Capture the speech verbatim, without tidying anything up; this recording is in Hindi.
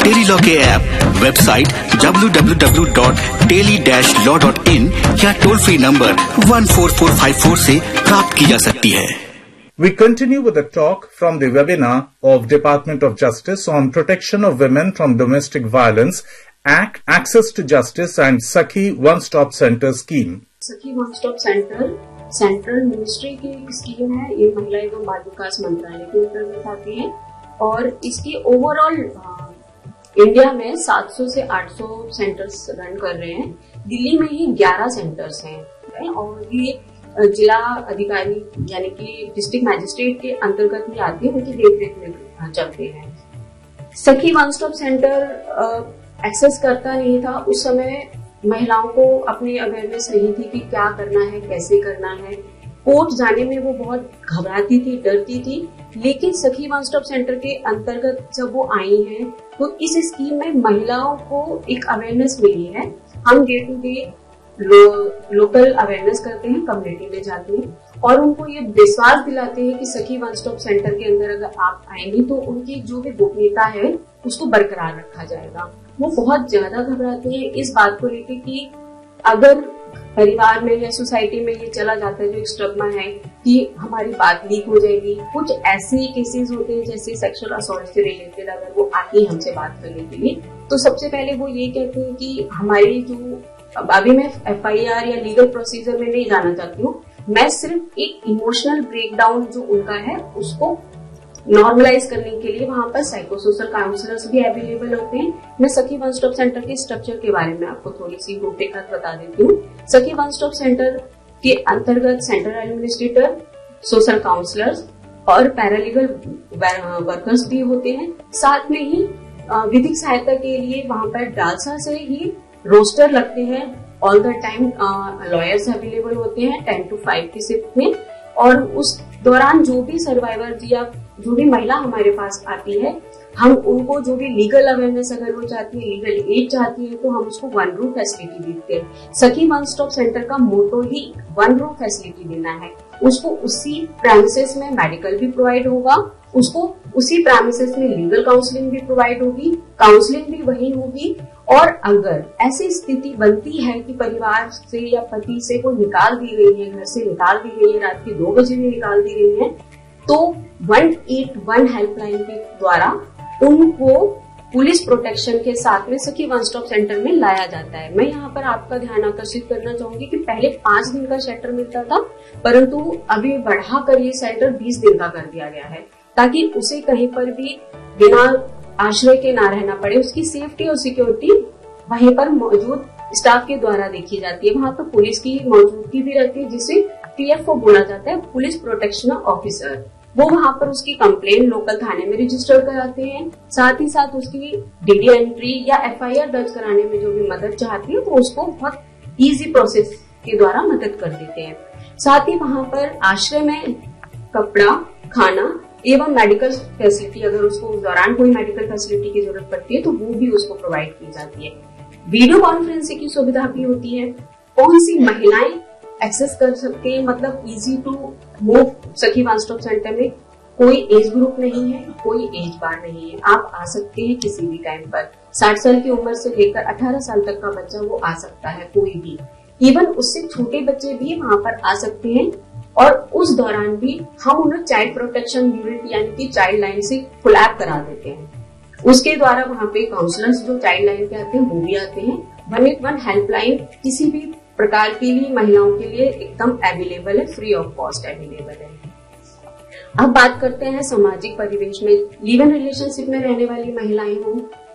टेली लॉ के app, website W W W dot tele dash law dot in या toll free number one four four five four से प्राप्त की जा सकती है। We continue with a talk from the webinar of Department of Justice on Protection of Women from Domestic Violence, Act, Access to Justice and Sakhi One-Stop Center Scheme. सखी one stop centre central ministry की एक स्कीम है। ये महिला एवं बाल विकास मंत्रालय के अंतर्गत आती है और इसकी ओवरऑल इंडिया में सात सौ से आठ सौ सेंटर्स रन कर रहे हैं। दिल्ली में ही ग्यारह सेंटर्स हैं और ये जिला अधिकारी यानी कि डिस्ट्रिक्ट मैजिस्ट्रेट के अंतर्गत ही आते हैं, उनकी देखरेख में चलते हैं। सखी वन स्टॉप सेंटर एक्सेस करता नहीं था उस समय। महिलाओं को अपनी अवेयरनेस नहीं थी कि क्या करना है, कैसे करना है। कोर्ट जाने में वो बहुत घबराती थी, डरती थी। लेकिन सखी वन स्टॉप सेंटर के अंतर्गत जब वो आई हैं तो इस स्कीम में महिलाओं को एक अवेयरनेस मिली है। हम day to day local awareness करते हैं, कम्युनिटी में जाते हैं और उनको ये विश्वास दिलाते हैं कि सखी वन स्टॉप सेंटर के अंदर अगर आप आएंगी तो उनकी जो भी गोपनीयता है उसको बरकरार रखा जाएगा। वो बहुत ज्यादा घबराते हैं इस बात को लेकर कि अगर परिवार में या सोसाइटी में ये चला जाता है, जो एक स्टिग्मा है कि हमारी बात लीक हो जाएगी। कुछ ऐसे केसेस होते हैं जैसे सेक्सुअल असॉल्ट से रिलेटेड, अगर वो आती है हमसे बात करने के लिए तो सबसे पहले वो ये कहते हैं कि हमारी जो, अभी मैं एफ आई आर या लीगल प्रोसीजर में नहीं जाना चाहती हूँ, मैं सिर्फ एक इमोशनल ब्रेकडाउन जो उनका है उसको नॉर्मलाइज करने के लिए वहां पर साइकोसोशल काउंसलर्स भी अवेलेबल होते हैं। मैं सखी वन स्टॉप सेंटर के स्ट्रक्चर के बारे में आपको थोड़ी सी रूपरेखा बता देती हूँ। सखी वन स्टॉप सेंटर के अंतर्गत सेंट्रल एडमिनिस्ट्रेटर, सोशल काउंसलर्स और पैरालीगल वर्कर्स भी होते हैं। साथ में ही विधिक सहायता के लिए वहां पर डालसा से ही रोस्टर लगते हैं। All the time lawyers available होते हैं टेन टू फाइव की शिफ्ट में और उस दौरान जो भी सर्वाइवर या जो भी महिला हमारे पास आती है हम उनको जो भी लीगल अवेयरनेस अगर वो चाहती है, लीगल एड चाहती है तो हम उसको वन रूम फैसिलिटी देते हैं। सखी वन स्टॉप सेंटर का मोटो ही वन रूम फैसिलिटी देना है। उसको उसी प्रेमिसेस में मेडिकल भी प्रोवाइड होगा, उसको उसी प्रेमिसेस में लीगल काउंसलिंग भी प्रोवाइड होगी, काउंसलिंग भी वही होगी। और अगर ऐसी स्थिति बनती है कि परिवार से या पति से को निकाल दी गई है, घर से निकाल दी गई है, रात के दो बजे में निकाल दी गई है, तो वन एट वन हेल्पलाइन के द्वारा उनको पुलिस प्रोटेक्शन के साथ में सखी वन स्टॉप सेंटर में लाया जाता है। मैं यहाँ पर आपका ध्यान आकर्षित करना चाहूंगी कि पहले पांच दिन का शेल्टर मिलता था, परंतु अभी बढ़ाकर ये शेल्टर बीस दिन का कर दिया गया है ताकि उसे कहीं पर भी बिना आश्रय के ना रहना पड़े। उसकी सेफ्टी और सिक्योरिटी वहीं पर मौजूद स्टाफ के द्वारा देखी जाती है। वहां पर पुलिस की मौजूदगी भी रहती है जिसे पी एफ ओ बोला जाता है, पुलिस प्रोटेक्शन ऑफिसर। वो वहां पर उसकी कंप्लेंट लोकल थाने में रजिस्टर कराते हैं। साथ ही साथ उसकी डी डी एंट्री या एफ आई आर दर्ज कराने में जो भी मदद चाहती है तो उसको बहुत इजी प्रोसेस के द्वारा मदद कर देते हैं। साथ ही वहां पर आश्रय में कपड़ा, खाना एवं मेडिकल फैसिलिटी, अगर उसको उस दौरान कोई मेडिकल फैसिलिटी की जरूरत पड़ती है तो वो भी उसको प्रोवाइड की जाती है। वीडियो कॉन्फ्रेंसिंग की सुविधा भी होती है। कौन सी महिलाएं एक्सेस कर सकते हैं, मतलब इजी टू मूव सखी वन स्टॉप सेंटर में कोई एज ग्रुप नहीं है, कोई एज बार नहीं है। आप आ सकते हैं किसी भी टाइम पर। साठ साल की उम्र से लेकर अठारह साल तक का बच्चा वो आ सकता है, कोई भी। इवन उससे छोटे बच्चे भी वहां पर आ सकते हैं और उस दौरान भी हम उन्हें चाइल्ड प्रोटेक्शन यूनिट यानी कि चाइल्ड लाइन से कोलैब करा देते हैं। उसके द्वारा वहां पे काउंसलर्स जो चाइल्ड लाइन पे आते हैं वो भी आते हैं। वन एट वन हेल्पलाइन किसी भी प्रकार के लिए महिलाओं के लिए एकदम अवेलेबल है, फ्री ऑफ कॉस्ट अवेलेबल है। अब बात करते हैं सामाजिक परिवेश में लिव इन रिलेशनशिप में रहने वाली महिलाएं हों